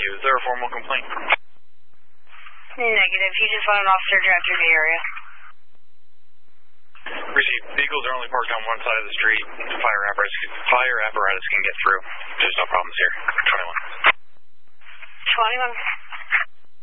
you. Is there a formal complaint? Negative. You just want an officer to drive through the area. Received. Vehicles are only parked on one side of the street. Fire apparatus can get through. There's no problems here. 21. 21.